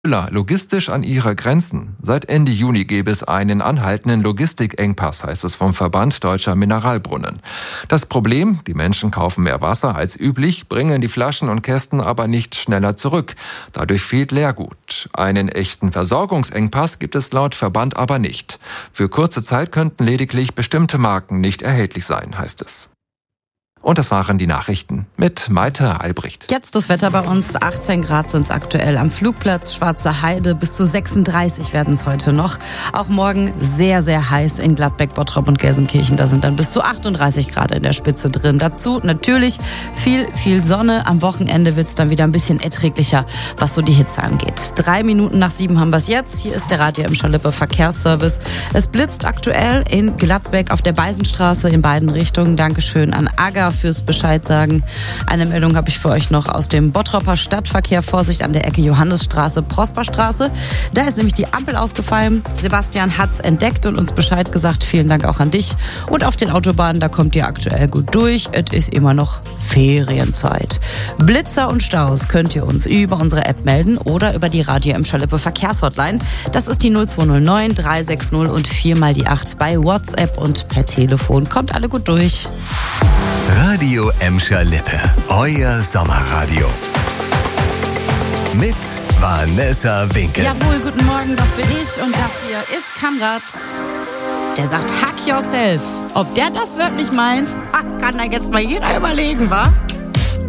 Logistisch an ihre Grenzen. Seit Ende Juni gäbe es einen anhaltenden Logistikengpass, heißt es vom Verband Deutscher Mineralbrunnen. Das Problem, die Menschen kaufen mehr Wasser als üblich, bringen die Flaschen und Kästen aber nicht schneller zurück. Dadurch fehlt Leergut. Einen echten Versorgungsengpass gibt es laut Verband aber nicht. Für kurze Zeit könnten lediglich bestimmte Marken nicht erhältlich sein, heißt es. Und das waren die Nachrichten mit Maite Albrecht. Jetzt das Wetter bei uns. 18 Grad sind es aktuell am Flugplatz Schwarze Heide. Bis zu 36 werden es heute noch. Auch morgen sehr, sehr heiß in Gladbeck, Bottrop und Gelsenkirchen. Da sind dann bis zu 38 Grad in der Spitze drin. Dazu natürlich viel Sonne. Am Wochenende wird es dann wieder ein bisschen erträglicher, was so die Hitze angeht. 3 Minuten nach 7 haben wir es jetzt. Hier ist der Radio Emscher Lippe Verkehrsservice. Es blitzt aktuell in Gladbeck auf der Beisenstraße in beiden Richtungen. Dankeschön an Aga fürs Bescheid sagen. Eine Meldung habe ich für euch noch aus dem Bottroper Stadtverkehr. Vorsicht an der Ecke Johannesstraße, Prosperstraße. Da ist nämlich die Ampel ausgefallen. Sebastian hat's entdeckt und uns Bescheid gesagt. Vielen Dank auch an dich. Und auf den Autobahnen, da kommt ihr aktuell gut durch. Es ist immer noch Ferienzeit. Blitzer und Staus könnt ihr uns über unsere App melden oder über die Radio Emscher Lippe Verkehrshotline. Das ist die 0209 360 und 4 mal die 8 bei WhatsApp und per Telefon. Kommt alle gut durch. Radio Emscher Lippe, euer Sommerradio. Mit Vanessa Winkel. Jawohl, guten Morgen, das bin ich und das hier ist Kamrat. Der sagt Hack yourself. Ob der das wörtlich meint, kann da jetzt mal jeder überlegen, wa?